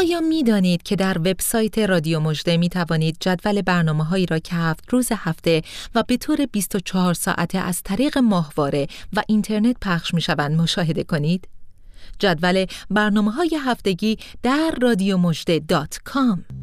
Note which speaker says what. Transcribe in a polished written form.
Speaker 1: آیا می دانید که در وبسایت رادیو مژده می توانید جدول برنامه‌هایی را که 7 روز هفته و به طور 24 ساعته از طریق ماهواره و اینترنت پخش می شوند مشاهده کنید؟ جدول برنامه‌های هفتگی در radiomojde.com